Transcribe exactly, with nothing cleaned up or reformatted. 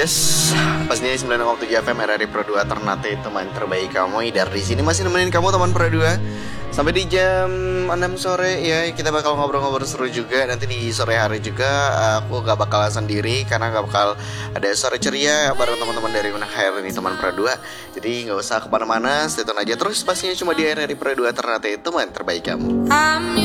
Yes, pastinya sembilan koma tujuh F M R R I Pro dua Ternate, teman terbaik kamu. Dari sini masih nemenin kamu teman Pro dua sampai di jam enam sore ya. Kita bakal ngobrol-ngobrol seru juga. Nanti di sore hari juga aku gak bakal sendiri, karena gak bakal ada sore ceria bareng teman-teman dari Unak H R ini teman Pro dua. Jadi gak usah kemana-mana, stay tune aja terus pastinya cuma di R R I Pro dua Ternate, teman terbaik kamu.